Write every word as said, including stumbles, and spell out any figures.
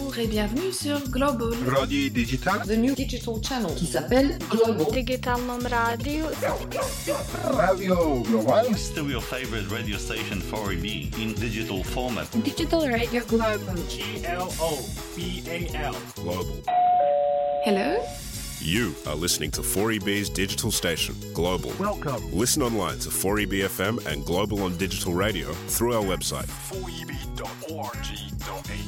bonjour et bienvenue sur Global Radio Digital, the new digital channel qui s'appelle Global. Digitalnom radio. Radio Global. Still your favorite radio station four E B in digital format. Digital Radio Global. G L O B A L. Global. Hello. You are listening to four E B's digital station, Global. Welcome. Listen online to four E B F M and Global on digital radio through our website. four e b dot org dot a u